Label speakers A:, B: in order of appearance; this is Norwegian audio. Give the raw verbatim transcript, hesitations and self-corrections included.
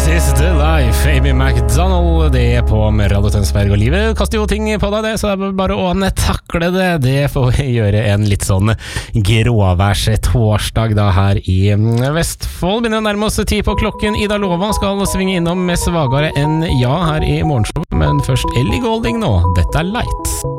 A: This is the life, Amy McDonald. Det er på med Radio Tønsberg, og livet kaster jo ting på deg, det, så det er bare å takle det. Det får vi gjøre en litt sånn gråværs torsdag da her i Vestfold. Begynner å nærme oss ti på klokken. Ida Lova skal svinge innom med svagere enn ja her i morgenshow, men først Ellie Golding nå. Dette er Light.